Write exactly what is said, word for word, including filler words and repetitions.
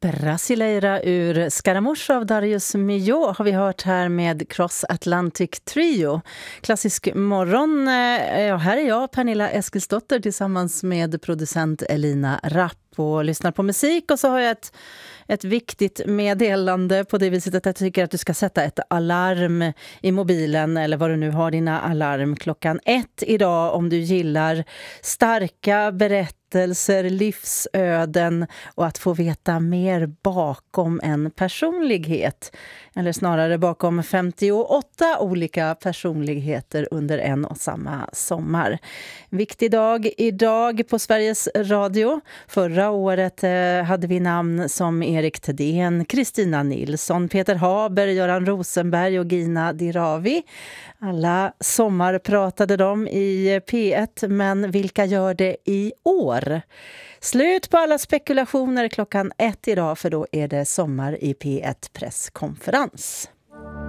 Brasileira ur Scaramouche av Darius Milhaud har vi hört här med Cross Atlantic Trio. Klassisk morgon. Ja, här är jag, Pernilla Eskilsdotter, tillsammans med producent Elina Rapp och lyssnar på musik. Och så har jag ett, ett viktigt meddelande på det viset att jag tycker att du ska sätta ett alarm i mobilen eller vad du nu har dina alarm klockan ett idag om du gillar starka berättelser, livsöden och att få veta mer bakom en personlighet. Eller snarare bakom femtioåtta olika personligheter under en och samma sommar. Viktig dag idag på Sveriges Radio. Förra året eh, hade vi namn som Erik Thedéen, Kristina Nilsson, Peter Haber, Göran Rosenberg och Gina Dirawi. Alla sommar pratade de i P ett, men vilka gör det i år? Slut på alla spekulationer klockan ett idag, för då är det sommar i P ett presskonferens.